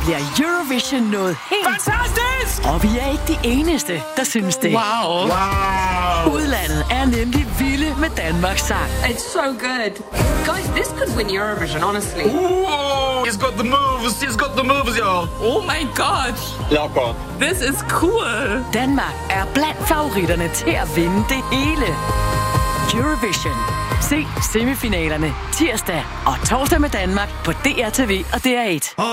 bliver Eurovision noget helt... Fantastisk! Og vi er ikke de eneste, der synes det. Wow. Udlandet er nemlig vilde med Danmarks sang. It's so good. Guys, this could win Eurovision, honestly. Ooh, he's got the moves. He's got the moves, y'all. Oh my god. Locker. This is cool. Danmark er blandt favoritterne til at vinde det hele. Eurovision. Se semifinalerne tirsdag og torsdag med Danmark på DRTV og DR1.